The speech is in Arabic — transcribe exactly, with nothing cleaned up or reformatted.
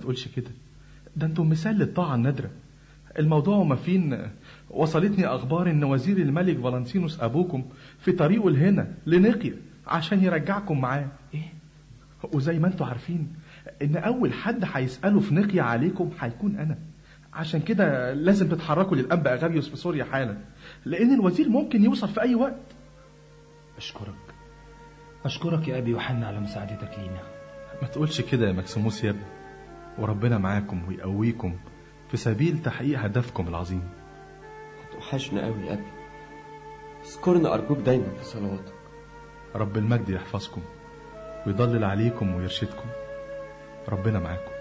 تقولش كده، ده انتم مثال للطاعة النادرة. الموضوع ما فين وصلتني اخبار ان وزير الملك فالنتينوس ابوكم في طريقه لهنا لنقيا عشان يرجعكم معاه. ايه؟ وزي ما انتم عارفين ان اول حد هيسأله في نقيا عليكم هيكون انا، عشان كده لازم تتحركوا للأنبا أغابيوس في سوريا حالا، لان الوزير ممكن يوصل في اي وقت. اشكرك اشكرك يا ابي يوحنا على مساعدتك لينا. ما تقولش كده يا مكسيموس يا ابني، وربنا معاكم ويقويكم في سبيل تحقيق هدفكم العظيم. توحشنا قوي يا ابي، اذكرنا ارجوك دايما في صلواتك. رب المجد يحفظكم ويضلل عليكم ويرشدكم. ربنا معاكم.